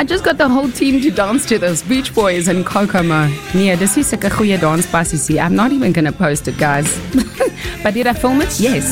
I just got the whole team to dance to this. Beach Boys and Kokomo. Nee, dis is 'n goeie danspassie. I'm not even going to post it, guys. But did I film it? Yes.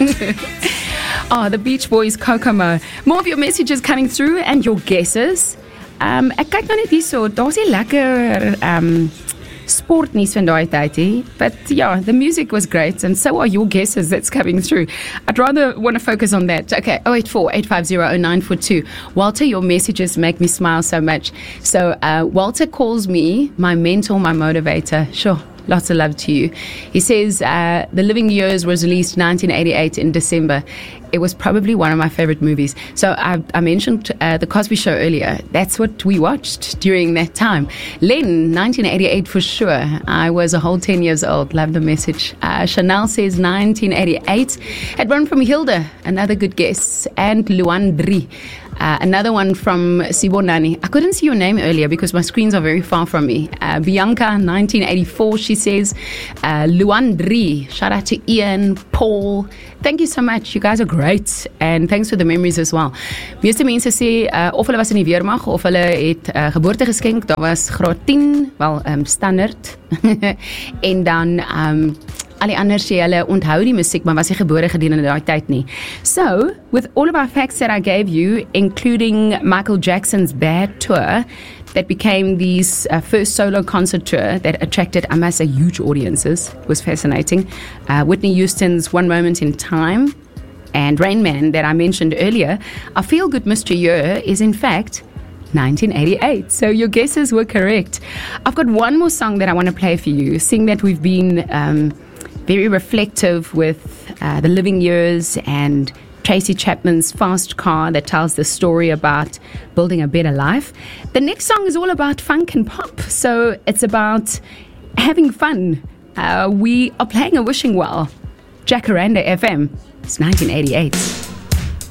The Beach Boys, Kokomo. More of your messages coming through and your guesses. Ek kyk nou net hierso. Daar's 'n lekker sportnuus van daai tyd, but yeah, the music was great, and so are your guesses that's coming through. I'd rather want to focus on that. Okay, 084-850-0942. Walter, your messages make me smile so much. So Walter calls me my mentor, my motivator. Sure. Lots of love to you. He says, The Living Years was released 1988 in December. It was probably one of my favorite movies. So I mentioned The Cosby Show earlier. That's what we watched during that time. Len, 1988 for sure. I was a whole 10 years old. Love the message. Chanel says 1988. Had one from Hilda, another good guess. And Luandri. Another one from Sibonani. I couldn't see your name earlier because my screens are very far from me. Bianca, 1984, she says. Luandri. Shout out to Ian, Paul. Thank you so much. You guys are great. And thanks for the memories as well. Meeste mense sê, of hulle was in die weermag, of hulle het geboortegeskenk. Daar was graad 10, standaard. En dan... al die ander sê hulle onthou die musiek, maar was nie gebore gedurende daai tyd nie. So, with all of our facts that I gave you, including Michael Jackson's Bad Tour, that became the first solo concert tour that attracted, I must say, huge audiences, was fascinating. Whitney Houston's One Moment in Time, and Rain Man that I mentioned earlier, our feel-good mystery year is in fact 1988. So your guesses were correct. I've got one more song that I want to play for you, seeing that we've been very reflective with the living years and Tracy Chapman's Fast Car that tells the story about building a better life. The next song is all about funk and pop. So it's about having fun. We are playing a wishing well. Jacaranda FM. It's 1988.